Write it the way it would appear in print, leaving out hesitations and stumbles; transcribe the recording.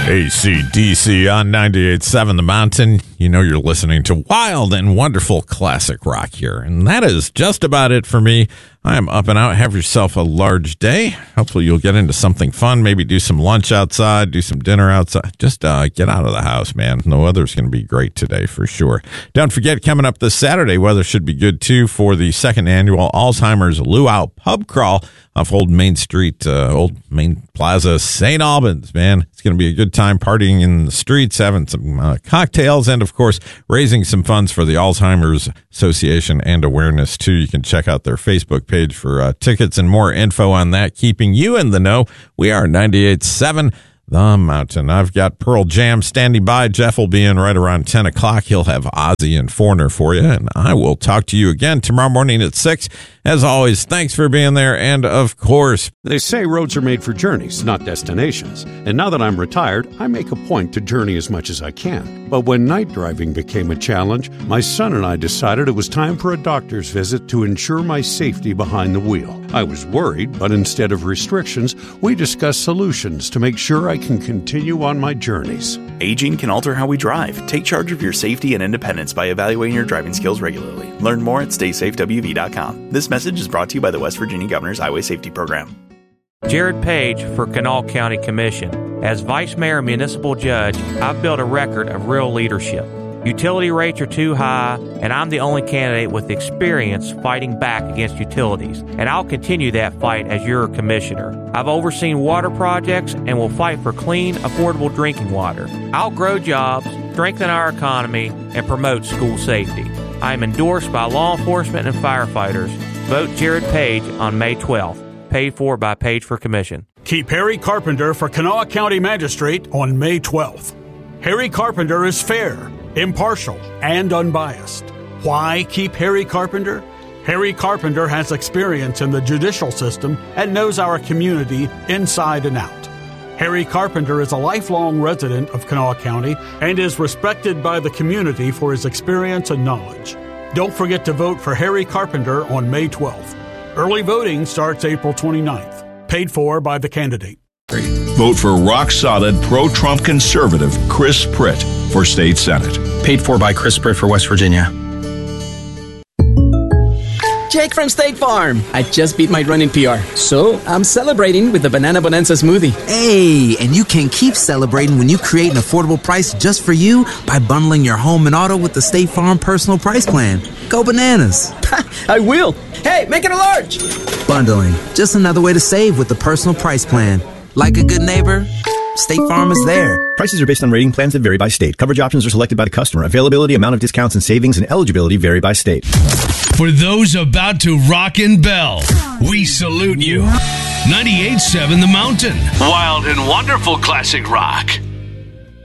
AC/DC on 98.7 The Mountain. You know you're listening to wild and wonderful classic rock here. And that is just about it for me. I am up and out. Have yourself a large day. Hopefully you'll get into something fun. Maybe do some lunch outside, do some dinner outside. Just get out of the house, man. The weather's going to be great today for sure. Don't forget, coming up this Saturday, weather should be good too for the second annual Alzheimer's Luau Pub Crawl off Old Main Street, Old Main Plaza, St. Albans, man. It's going to be a good time partying in the streets, having some cocktails, and of course, raising some funds for the Alzheimer's Association and awareness too. You can check out their Facebook page for tickets and more info on that. Keeping you in the know, we are 98.7 The Mountain. I've got Pearl Jam standing by. Jeff will be in right around 10 o'clock. He'll have Ozzy and Foreigner for you, and I will talk to you again tomorrow morning at 6. As always, thanks for being there, and of course, they say roads are made for journeys, not destinations. And now that I'm retired, I make a point to journey as much as I can. But when night driving became a challenge, my son and I decided it was time for a doctor's visit to ensure my safety behind the wheel. I was worried, but instead of restrictions, we discussed solutions to make sure I can continue on my journeys. Aging can alter how we drive. Take charge of your safety and independence by evaluating your driving skills regularly. Learn more at StaySafeWV.com. This message is brought to you by the West Virginia Governor's Highway Safety Program. Jared Page for Kanawha County Commission. As Vice Mayor and Municipal Judge, I've built a record of real leadership. Utility rates are too high, and I'm the only candidate with experience fighting back against utilities, and I'll continue that fight as your commissioner. I've overseen water projects and will fight for clean, affordable drinking water. I'll grow jobs, strengthen our economy, and promote school safety. I am endorsed by law enforcement and firefighters. Vote Jared Page on May 12th. Paid for by Page for Commission. Keep Harry Carpenter for Kanawha County Magistrate on May 12th. Harry Carpenter is fair, impartial, and unbiased. Why keep Harry Carpenter? Harry Carpenter has experience in the judicial system and knows our community inside and out. Harry Carpenter is a lifelong resident of Kanawha County and is respected by the community for his experience and knowledge. Don't forget to vote for Harry Carpenter on May 12th. Early voting starts April 29th. Paid for by the candidate. Vote for rock-solid, pro-Trump conservative Chris Pritt for State Senate. Paid for by Chris Pritt for West Virginia. Jake from State Farm. I just beat my running PR, so I'm celebrating with the Banana Bonanza smoothie. Hey, and you can keep celebrating when you create an affordable price just for you by bundling your home and auto with the State Farm Personal Price Plan. Go bananas. I will. Hey, make it a large. Bundling, just another way to save with the Personal Price Plan. Like a good neighbor, State Farm is there. Prices are based on rating plans that vary by state. Coverage options are selected by the customer. Availability, amount of discounts and savings, and eligibility vary by state. For those about to rock and bell, we salute you. 98.7 The Mountain. Wild and wonderful classic rock.